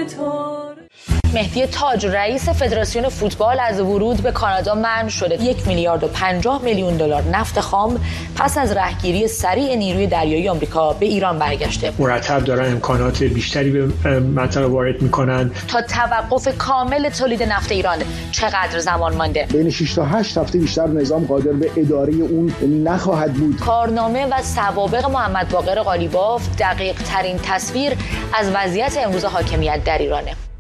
مهدی تاج رئیس فدراسیون فوتبال از ورود به کانادا منع شده. 1,50,000,000 دلار نفت خام پس از رهگیری سریع نیروی دریایی آمریکا به ایران برگشته. مرتب دارن امکانات بیشتری به منطقه وارد میکنن. تا توقف کامل تولید نفت ایران چقدر زمان مانده؟ بین 6 تا 8 هفته بیشتر نظام قادر به اداره اون نخواهد بود. کارنامه و سوابق محمد باقر قالیباف دقیق ترین تصویر از وضعیت امروز حاکمیت در ایرانه.